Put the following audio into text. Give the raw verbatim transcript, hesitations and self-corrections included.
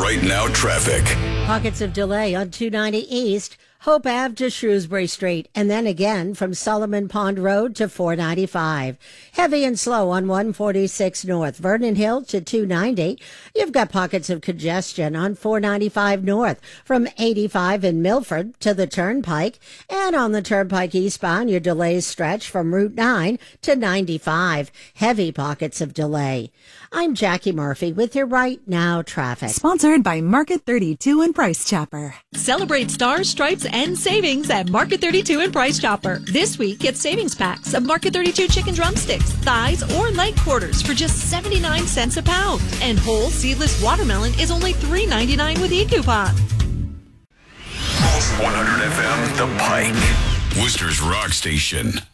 Right Now traffic. Pockets of delay on two ninety East, Hope Avenue to Shrewsbury Street, and then again from Solomon Pond Road to four ninety-five. Heavy and slow on one forty-six North, Vernon Hill to two ninety. You've got pockets of congestion on four ninety-five North from eighty-five in Milford to the Turnpike. And on the Turnpike eastbound, your delays stretch from Route nine to ninety-five. Heavy pockets of delay. I'm Jackie Murphy with your Right Now traffic. Sponsored by Market thirty-two and Price Chopper. Celebrate stars, stripes, and savings at Market thirty-two and Price Chopper. This week, get savings packs of Market thirty-two chicken drumsticks, thighs, or leg quarters for just seventy-nine cents a pound. And whole seedless watermelon is only three ninety-nine with e-coupon. one hundred F M, The Pike. Worcester's Rock Station.